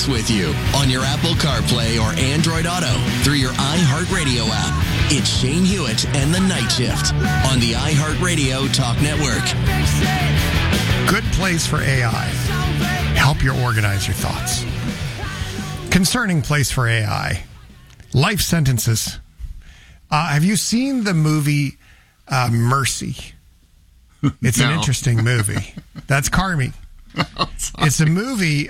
with you on your Apple CarPlay or Android Auto through your iHeartRadio app. It's Shane Hewitt and the Night Shift on the iHeartRadio Talk Network. Good place for AI. Help you organize your thoughts. Concerning place for AI. Life sentences. Have you seen the movie Mercy? It's an interesting movie. That's Carmi. It's a movie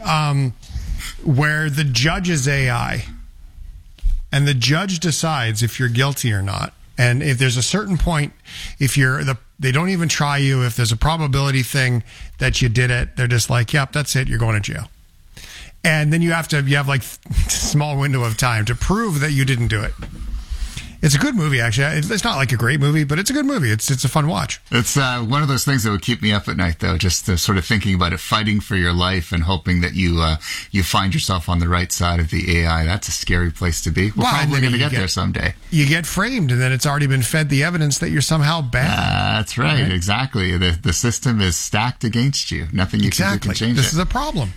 where the judge is AI. And the judge decides if you're guilty or not. And if there's a certain point, if they don't even try you, if there's a probability thing that you did it, they're just like, yep, that's it, you're going to jail. And then you have like a small window of time to prove that you didn't do it. It's a good movie, actually. It's not like a great movie, but it's a good movie. It's a fun watch. It's one of those things that would keep me up at night, though, just sort of thinking about it, fighting for your life and hoping that you find yourself on the right side of the AI. That's a scary place to be. We're probably going to get there someday. You get framed, and then it's already been fed the evidence that you're somehow bad. That's right. Exactly. The system is stacked against you. Nothing you can do can change it. This is a problem.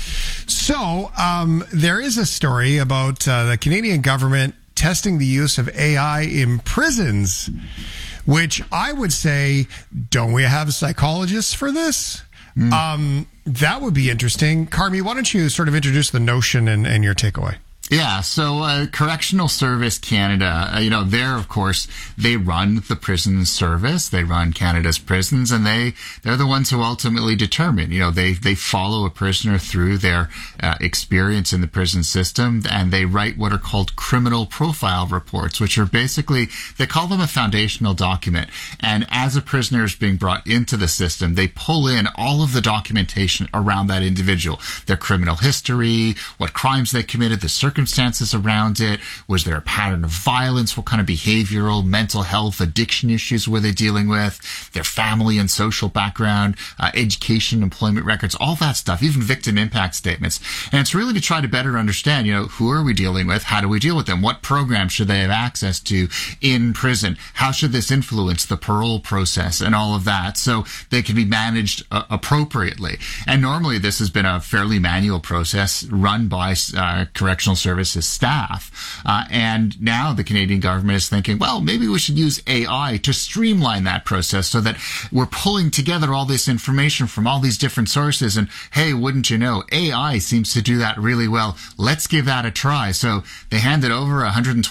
So there is a story about the Canadian government testing the use of AI in prisons, which I would say, don't we have psychologists for this? That would be interesting. Carmi, why don't you sort of introduce the notion and your takeaway? Yeah, so Correctional Service Canada, there, of course, they run the prison service. They run Canada's prisons, and they're the ones who ultimately determine, they follow a prisoner through their experience in the prison system, and they write what are called criminal profile reports, which are basically, they call them a foundational document. And as a prisoner is being brought into the system, they pull in all of the documentation around that individual, their criminal history, what crimes they committed, the circumstances around it. Was there a pattern of violence? What kind of behavioral, mental health, addiction issues were they dealing with? Their family and social background, education, employment records, all that stuff, even victim impact statements. And it's really to try to better understand, who are we dealing with? How do we deal with them? What programs should they have access to in prison? How should this influence the parole process and all of that so they can be managed appropriately? And normally this has been a fairly manual process run by correctional services staff. And now the Canadian government is thinking, well, maybe we should use AI to streamline that process so that we're pulling together all this information from all these different sources. And hey, wouldn't you know, AI seems to do that really well. Let's give that a try. So they handed over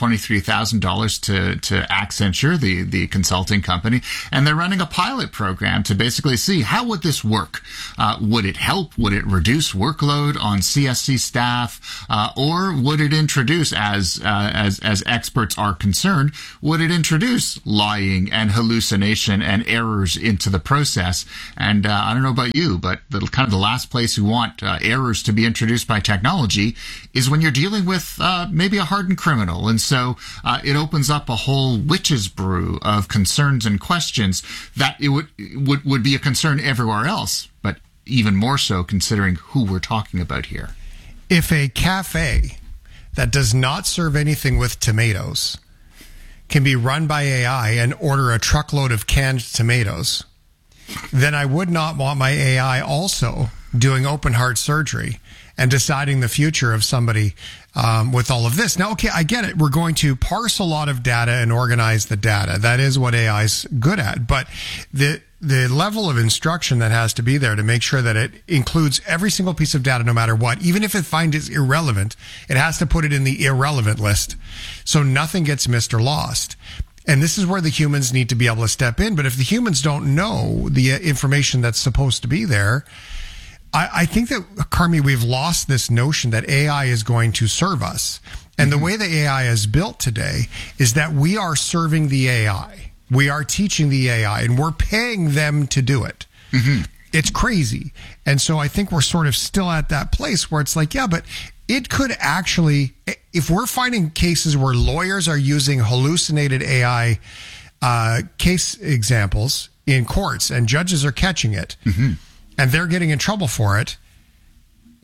$123,000 to Accenture, the consulting company, and they're running a pilot program to basically see how would this work. Would it help? Would it reduce workload on CSC staff? Or would it introduce, as experts are concerned, would it introduce lying and hallucination and errors into the process? And I don't know about you, but the last place you want errors to be introduced by technology is when you're dealing with maybe a hardened criminal. And so it opens up a whole witch's brew of concerns and questions that it would be a concern everywhere else, but even more so considering who we're talking about here. If a cafe that does not serve anything with tomatoes can be run by AI and order a truckload of canned tomatoes, then I would not want my AI also doing open heart surgery and deciding the future of somebody with all of this. Now, okay, I get it. We're going to parse a lot of data and organize the data. That is what AI is good at. But the level of instruction that has to be there to make sure that it includes every single piece of data no matter what, even if it finds it irrelevant, it has to put it in the irrelevant list so nothing gets missed or lost. And this is where the humans need to be able to step in. But if the humans don't know the information that's supposed to be there, I think that, Carmi, we've lost this notion that AI is going to serve us. And the way the AI is built today is that we are serving the AI. We are teaching the AI, and we're paying them to do it. Mm-hmm. It's crazy. And so I think we're sort of still at that place where it's like, yeah, but it could actually, if we're finding cases where lawyers are using hallucinated AI case examples in courts and judges are catching it, mm-hmm. and they're getting in trouble for it,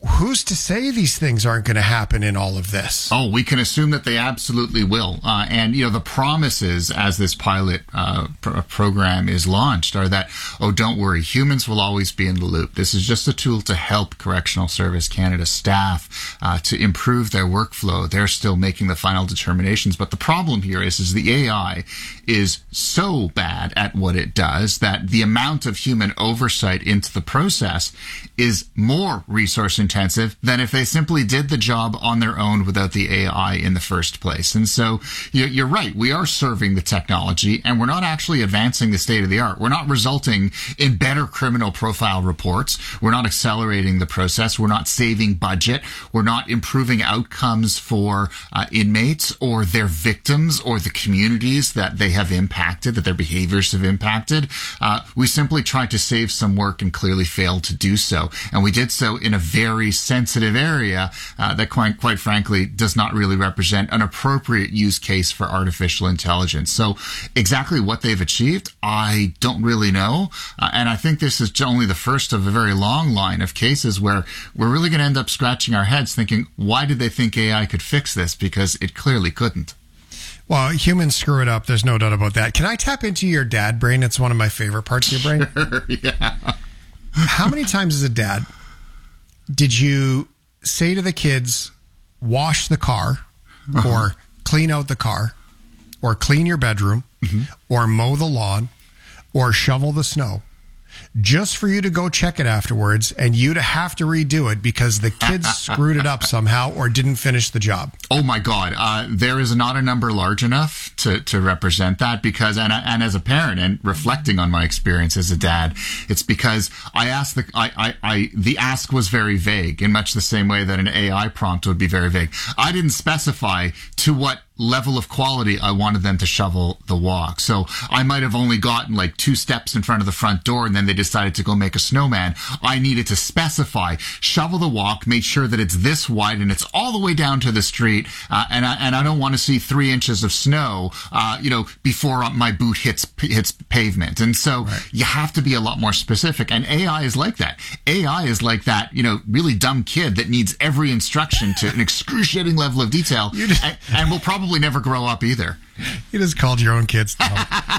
who's to say these things aren't going to happen in all of this? Oh, we can assume that they absolutely will. And, the promises as this pilot program is launched are that, don't worry, humans will always be in the loop. This is just a tool to help Correctional Service Canada staff to improve their workflow. They're still making the final determinations. But the problem here is the AI is so bad at what it does that the amount of human oversight into the process is more resource intensive than if they simply did the job on their own without the AI in the first place. And so you're right. We are serving the technology and we're not actually advancing the state of the art. We're not resulting in better criminal profile reports. We're not accelerating the process. We're not saving budget. We're not improving outcomes for inmates or their victims or the communities that they have impacted, that their behaviors have impacted. We simply tried to save some work and clearly failed to do so. And we did so in a very sensitive area that quite frankly does not really represent an appropriate use case for artificial intelligence. So exactly what they've achieved, I don't really know. And I think this is only the first of a very long line of cases where we're really going to end up scratching our heads thinking, why did they think AI could fix this? Because it clearly couldn't. Well, humans screw it up. There's no doubt about that. Can I tap into your dad brain? It's one of my favorite parts of your brain. Sure, yeah. How many times as a dad did you say to the kids, wash the car or clean out the car or clean your bedroom or mow the lawn or shovel the snow just for you to go check it afterwards and you to have to redo it because the kids screwed it up somehow or didn't finish the job? Oh my God. There is not a number large enough to represent that because, and as a parent and reflecting on my experience as a dad, it's because I asked the ask was very vague in much the same way that an AI prompt would be very vague. I didn't specify to what level of quality I wanted them to shovel the walk. So I might have only gotten like 2 steps in front of the front door and then they decided to go make a snowman. I needed to specify, shovel the walk, make sure that it's this wide and it's all the way down to the street. And I don't want to see 3 inches of snow, before my boot hits pavement. And so you have to be a lot more specific. And AI is like that. AI is like that, really dumb kid that needs every instruction to an excruciating level of detail and will probably never grow up either. You just called your own kids. No,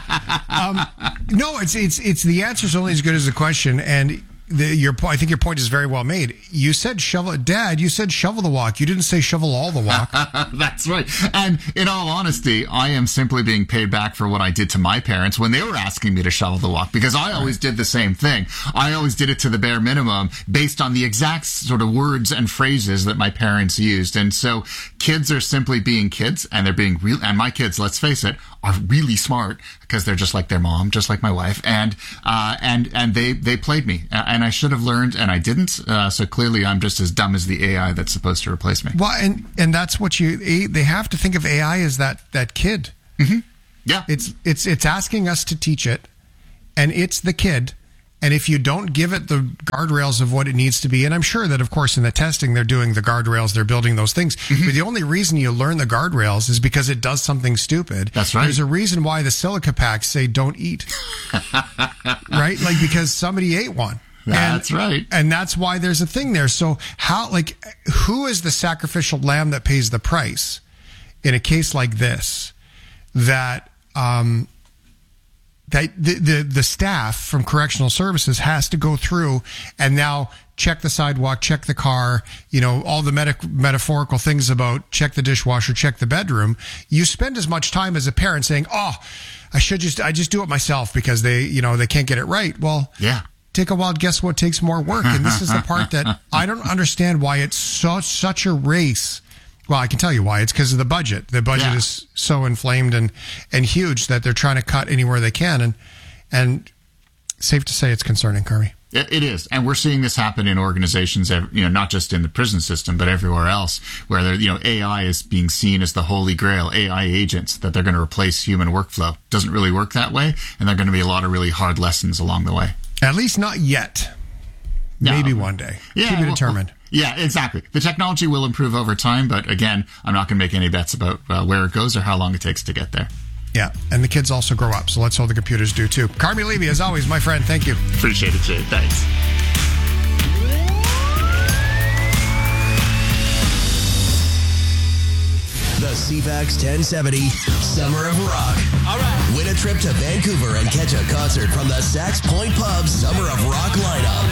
it's the answer's only as good as the question. And I think your point is very well made. You said shovel the walk. You didn't say shovel all the walk. That's right. And in all honesty, I am simply being paid back for what I did to my parents when they were asking me to shovel the walk because I always did the same thing. I always did it to the bare minimum based on the exact sort of words and phrases that my parents used. And so kids are simply being kids and they're being real. And my kids, let's face it, are really smart because they're just like their mom, just like my wife. And they played me. And I should have learned, and I didn't. So clearly, I'm just as dumb as the AI that's supposed to replace me. Well, and that's what they have to think of AI as that kid. Mm-hmm. Yeah, it's asking us to teach it, and it's the kid. And if you don't give it the guardrails of what it needs to be, and I'm sure that, of course, in the testing, they're doing the guardrails, they're building those things. Mm-hmm. But the only reason you learn the guardrails is because it does something stupid. That's right. There's a reason why the silica packs say don't eat. Right? Like, because somebody ate one. That's right. And that's why there's a thing there. So who is the sacrificial lamb that pays the price in a case like this that the staff from Correctional Services has to go through and now check the sidewalk, check the car, all the metaphorical things about check the dishwasher, check the bedroom. You spend as much time as a parent saying, I just do it myself because they can't get it right. Well, yeah. Take a wild guess what takes more work. And this is the part that I don't understand why it's such a race. Well, I can tell you why. It's because of the budget. The budget is so inflamed and huge that they're trying to cut anywhere they can. And safe to say it's concerning, Carmi. It is. And we're seeing this happen in organizations, not just in the prison system, but everywhere else, where AI is being seen as the holy grail, AI agents, that they're going to replace human workflow. Doesn't really work that way. And there are going to be a lot of really hard lessons along the way. At least not yet. Maybe one day. Yeah, to be determined. Yeah, exactly. The technology will improve over time, but again, I'm not going to make any bets about where it goes or how long it takes to get there. Yeah, and the kids also grow up, so let's hope the computers do too. Carmi Levy, as always, my friend, thank you. Appreciate it, Jay. Thanks. CFAX 1070 Summer of Rock. All right. Win a trip to Vancouver and catch a concert from the Sax Point Pub Summer of Rock lineup.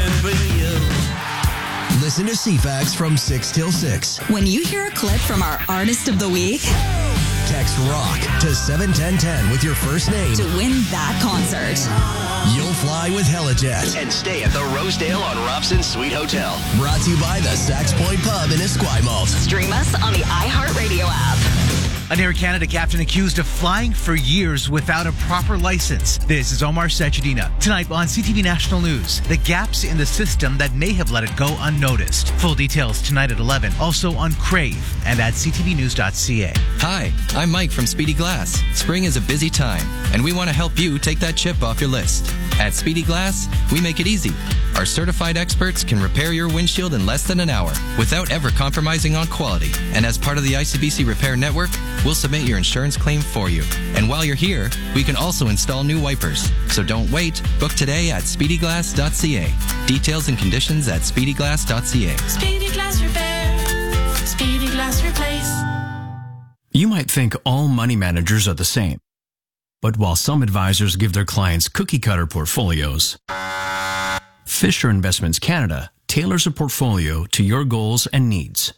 Listen to CFAX from 6 till 6. When you hear a clip from our Artist of the Week, text ROCK to 71010 with your first name to win that concert. You'll fly with Helijet and stay at the Rosedale on Robson Suite Hotel. Brought to you by the Sax Point Pub in Esquimalt. Stream us on the iHeartRadio app. An Air Canada captain accused of flying for years without a proper license. This is Omar Sechedina. Tonight on CTV National News, the gaps in the system that may have let it go unnoticed. Full details tonight at 11. Also on Crave and at ctvnews.ca. Hi, I'm Mike from Speedy Glass. Spring is a busy time, and we want to help you take that chip off your list. At Speedy Glass, we make it easy. Our certified experts can repair your windshield in less than an hour without ever compromising on quality. And as part of the ICBC Repair Network, we'll submit your insurance claim for you. And while you're here, we can also install new wipers. So don't wait. Book today at speedyglass.ca. Details and conditions at speedyglass.ca. Speedy Glass Repair. Speedy Glass Replace. You might think all money managers are the same. But while some advisors give their clients cookie-cutter portfolios, Fisher Investments Canada tailors a portfolio to your goals and needs.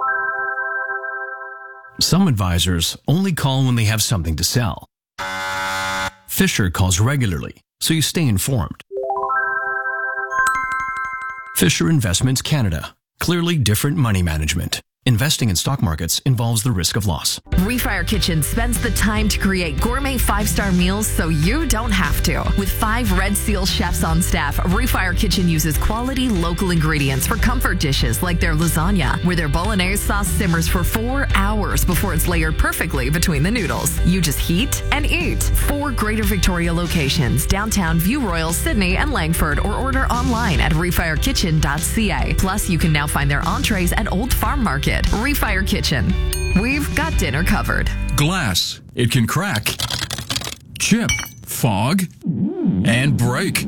Some advisors only call when they have something to sell. Fisher calls regularly, so you stay informed. Fisher Investments Canada. Clearly different money management. Investing in stock markets involves the risk of loss. Refire Kitchen spends the time to create gourmet 5-star meals so you don't have to. With 5 Red Seal chefs on staff, Refire Kitchen uses quality local ingredients for comfort dishes like their lasagna, where their bolognese sauce simmers for 4 hours before it's layered perfectly between the noodles. You just heat and eat. 4 Greater Victoria locations, downtown, View Royal, Sydney, and Langford, or order online at refirekitchen.ca. Plus, you can now find their entrees at Old Farm Market. Refire Kitchen. We've got dinner covered. Glass. It can crack, chip, fog, and break.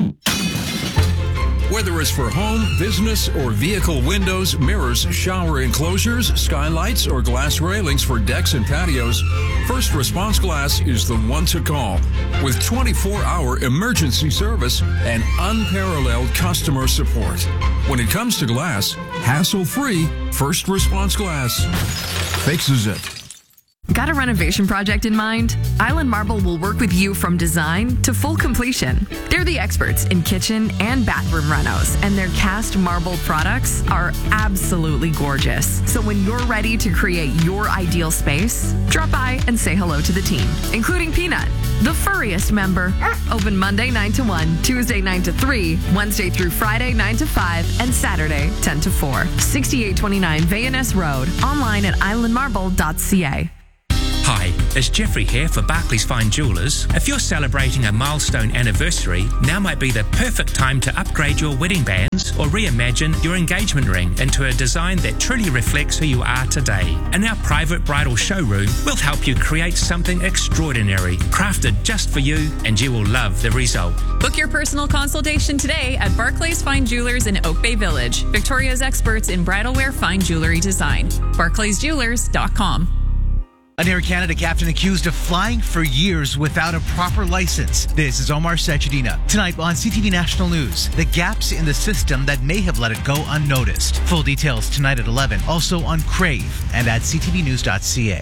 Whether it's for home, business, or vehicle windows, mirrors, shower enclosures, skylights, or glass railings for decks and patios, First Response Glass is the one to call. With 24-hour emergency service and unparalleled customer support. When it comes to glass, hassle-free, First Response Glass fixes it. Got a renovation project in mind? Island Marble will work with you from design to full completion. They're the experts in kitchen and bathroom renos, and their cast marble products are absolutely gorgeous. So when you're ready to create your ideal space, drop by and say hello to the team, including Peanut, the furriest member. Open Monday 9 to 1, Tuesday 9 to 3, Wednesday through Friday 9 to 5, and Saturday 10 to 4. 6829 Vayaness Road. Online at islandmarble.ca. Hi, it's Jeffrey here for Barclays Fine Jewellers. If you're celebrating a milestone anniversary, now might be the perfect time to upgrade your wedding bands or reimagine your engagement ring into a design that truly reflects who you are today. In our private bridal showroom, we'll help you create something extraordinary, crafted just for you, and you will love the result. Book your personal consultation today at Barclays Fine Jewellers in Oak Bay Village, Victoria's experts in bridal wear fine jewelry design. BarclaysJewelers.com. An Air Canada captain accused of flying for years without a proper license. This is Omar Sechedina. Tonight on CTV National News, the gaps in the system that may have let it go unnoticed. Full details tonight at 11. Also on Crave and at ctvnews.ca.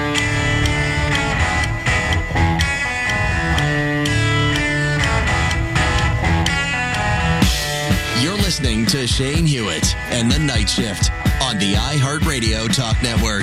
You're listening to Shane Hewitt and the Night Shift on the iHeartRadio Talk Network.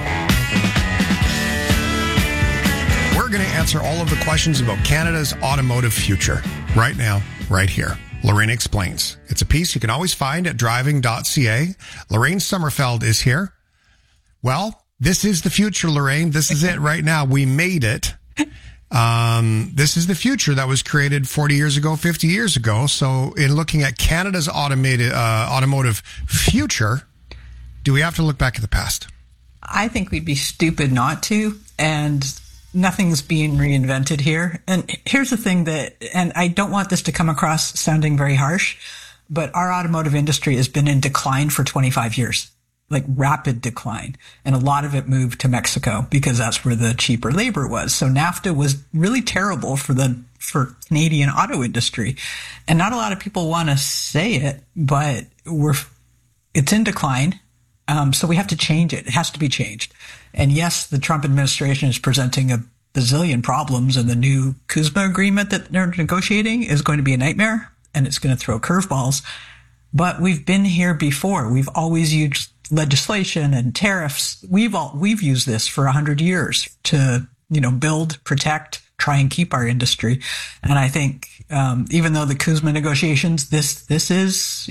We're going to answer all of the questions about Canada's automotive future right now, right here. Lorraine Explains. It's a piece you can always find at driving.ca. Lorraine Sommerfeld is here. Well, this is the future, Lorraine. This is it right now. We made it. This is the future that was created 40 years ago, 50 years ago. So in looking at Canada's automotive future, do we have to look back at the past? I think we'd be stupid not to. And nothing's being reinvented here. And here's the thing and I don't want this to come across sounding very harsh, but our automotive industry has been in decline for 25 years. rapid decline. And a lot of it moved to Mexico because that's where the cheaper labor was. So NAFTA was really terrible for Canadian auto industry. And not a lot of people want to say it, but it's in decline. So we have to change it. It has to be changed. And yes, the Trump administration is presenting a bazillion problems, and the new CUSMA agreement that they're negotiating is going to be a nightmare, and it's going to throw curveballs. But we've been here before. We've always used legislation and tariffs. We've used this for 100 years to, build, protect, try and keep our industry. And I think, even though the CUSMA negotiations, this is,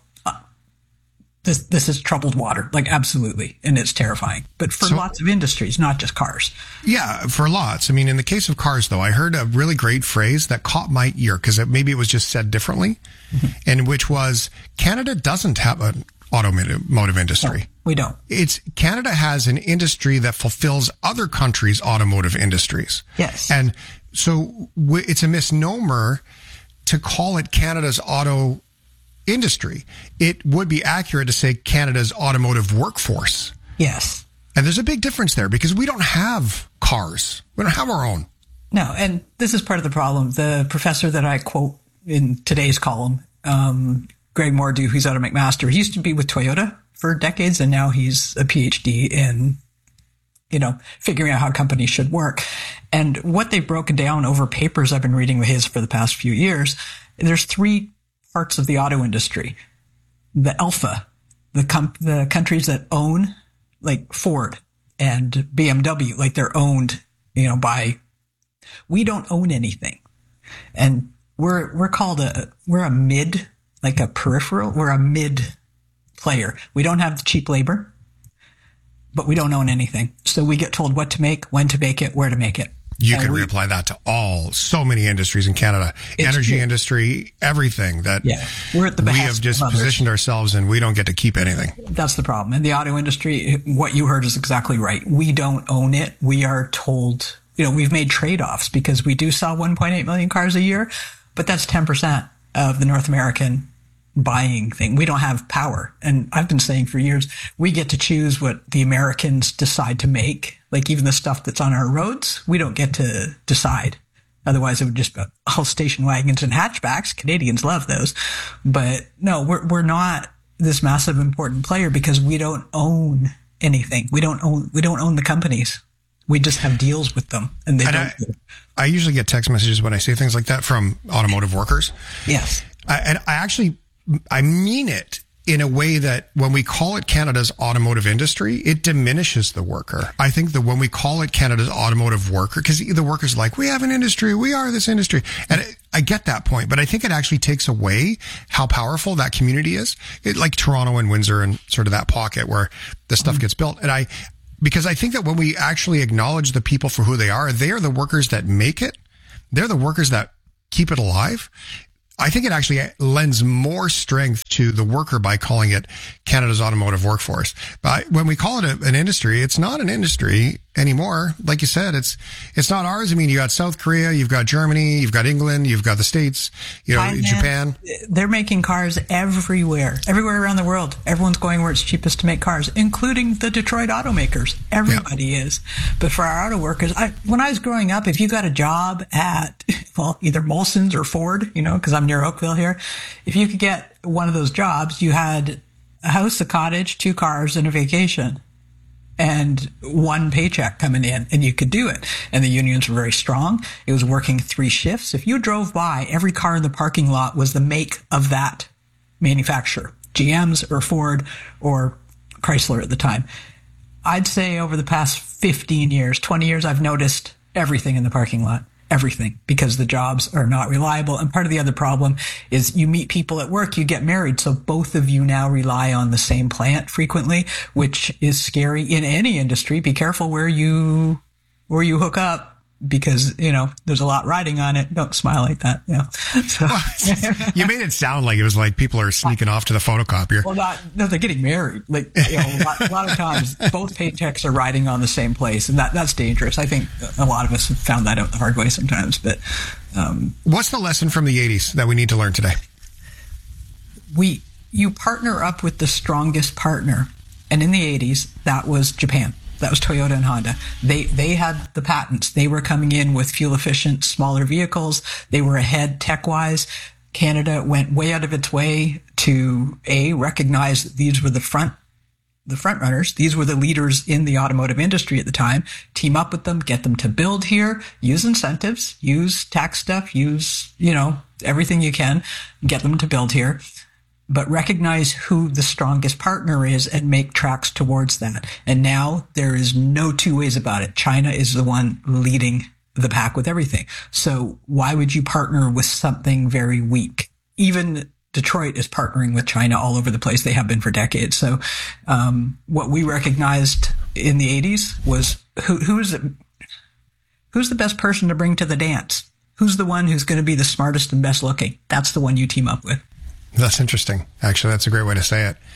this is troubled water, absolutely. And it's terrifying. But for lots of industries, not just cars. Yeah, for lots. I mean, in the case of cars, though, I heard a really great phrase that caught my ear because maybe it was just said differently, and which was Canada doesn't have an automotive industry. No, we don't. Canada has an industry that fulfills other countries' automotive industries. Yes. And so it's a misnomer to call it Canada's auto industry. It would be accurate to say Canada's automotive workforce. Yes. And there's a big difference there because we don't have cars. We don't have our own. No, and this is part of the problem. The professor that I quote in today's column, Greg Mordew, who's out of McMaster, he used to be with Toyota for decades, and now he's a PhD in, figuring out how companies should work. And what they've broken down over papers I've been reading with his for the past few years, there's three parts of the auto industry. The alpha, the countries that own, like Ford and BMW, they're owned, by, we don't own anything. And we're called we're a mid, like a peripheral, we're a mid player. We don't have the cheap labor, but we don't own anything. So we get told what to make, when to make it, where to make it. You can reapply that to so many industries in Canada, energy industry, everything that we're at the we have just positioned ourselves and we don't get to keep anything. That's the problem. In the auto industry, what you heard is exactly right. We don't own it. We are told, we've made trade-offs because we do sell 1.8 million cars a year, but that's 10% of the North American buying thing. We don't have power. And I've been saying for years, we get to choose what the Americans decide to make. Like even the stuff that's on our roads, we don't get to decide. Otherwise, it would just be all station wagons and hatchbacks. Canadians love those. But no, we're not this massive important player because we don't own anything. We don't own the companies. We just have deals with them, and they don't. I usually get text messages when I say things like that from automotive workers. Yes. I mean it in a way that when we call it Canada's automotive industry, it diminishes the worker. I think that when we call it Canada's automotive worker, because the worker's like, we have an industry, we are this industry. And I get that point, but I think it actually takes away how powerful that community is. Like Toronto and Windsor and sort of that pocket where the stuff gets built. And because I think that when we actually acknowledge the people for who they are the workers that make it. They're the workers that keep it alive. I think it actually lends more strength to the worker by calling it Canada's automotive workforce. But when we call it an industry, it's not an industry anymore. Like you said, it's not ours. I mean, you got South Korea, you've got Germany, you've got England, you've got the States, Japan. They're making cars everywhere around the world. Everyone's going where it's cheapest to make cars, including the Detroit automakers. Everybody is. But for our auto workers, when I was growing up, if you got a job at, either Molson's or Ford, because I'm near Oakville here, if you could get one of those jobs, you had a house, a cottage, 2 cars, and a vacation, and one paycheck coming in, and you could do it. And the unions were very strong. It was working 3 shifts. If you drove by, every car in the parking lot was the make of that manufacturer, GM's or Ford or Chrysler at the time. I'd say over the past 15 years, 20 years, I've noticed everything in the parking lot. Everything, because the jobs are not reliable. And part of the other problem is you meet people at work, you get married. So both of you now rely on the same plant frequently, which is scary in any industry. Be careful where you hook up, because, there's a lot riding on it. Don't smile like that. So, you made it sound like it was like people are sneaking off to the photocopier. Well, they're getting married. A lot of times both paychecks are riding on the same place, and that's dangerous. I think a lot of us have found that out the hard way sometimes. But what's the lesson from the 80s that we need to learn today? You partner up with the strongest partner. And in the 80s, that was Japan. That was Toyota and Honda. They had the patents. They were coming in with fuel-efficient, smaller vehicles. They were ahead tech-wise. Canada went way out of its way to, recognize that these were the front runners. These were the leaders in the automotive industry at the time. Team up with them, get them to build here, use incentives, use tax stuff, use, everything you can, get them to build here. But recognize who the strongest partner is and make tracks towards that. And now there is no two ways about it. China is the one leading the pack with everything. So why would you partner with something very weak? Even Detroit is partnering with China all over the place. They have been for decades. So what we recognized in the 80s was who's the best person to bring to the dance? Who's the one who's going to be the smartest and best looking? That's the one you team up with. That's interesting. Actually, that's a great way to say it.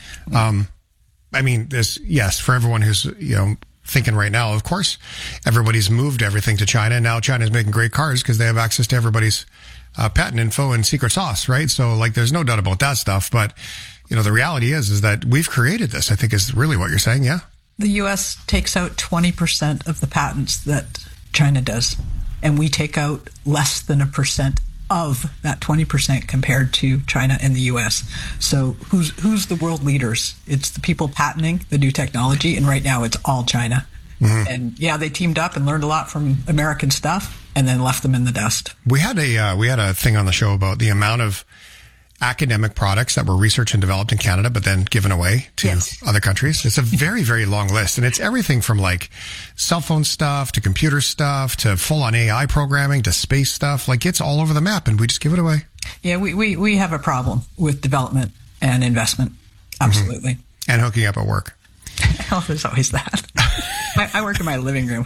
For everyone who's, thinking right now, of course, everybody's moved everything to China. And now China's making great cars because they have access to everybody's patent info and secret sauce, right? So there's no doubt about that stuff. But, the reality is that we've created this, I think is really what you're saying. Yeah. The U.S. takes out 20% of the patents that China does. And we take out less than 1% of that 20% compared to China and the U.S. So who's the world leaders? It's the people patenting the new technology, and right now it's all China. Mm-hmm. And they teamed up and learned a lot from American stuff, and then left them in the dust. We had a thing on the show about the amount of academic products that were researched and developed in Canada, but then given away to other countries. It's a very, very long list. And it's everything from cell phone stuff to computer stuff to full on AI programming to space stuff. It's all over the map and we just give it away. Yeah, we have a problem with development and investment. Absolutely. Mm-hmm. And hooking up at work. Oh, there's always that. I work in my living room.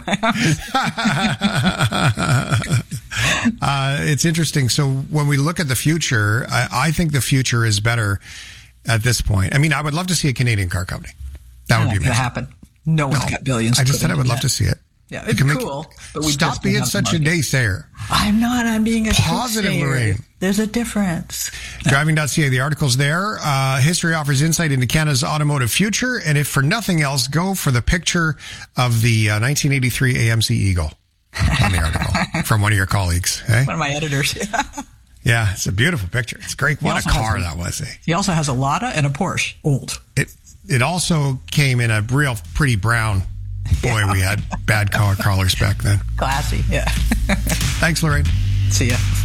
It's interesting. So when we look at the future, I think the future is better at this point. I mean, I would love to see a Canadian car company. That would be amazing. Happen. No one's got billions. I just said I would love to see it. Yeah, it's cool. But we stop being such a naysayer. I'm not. I'm being a positive, Lorraine. There's a difference. Driving.ca, the article's there. History offers insight into Canada's automotive future. And if for nothing else, go for the picture of the 1983 AMC Eagle on the article from one of your colleagues. Eh? One of my editors. Yeah, it's a beautiful picture. It's great. What a car that was. Eh? He also has a Lada and a Porsche. Old. It also came in a real pretty brown. Boy, we had bad colors back then. Classy, yeah. Thanks, Lorraine. See ya.